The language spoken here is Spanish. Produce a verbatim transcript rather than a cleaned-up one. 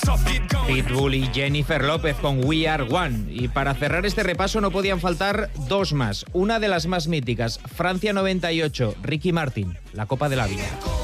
Pitbull y Jennifer López con We Are One. Y para cerrar este repaso no podían faltar dos más. Una de las más míticas, Francia noventa y ocho, Ricky Martin, La Copa de la Vida.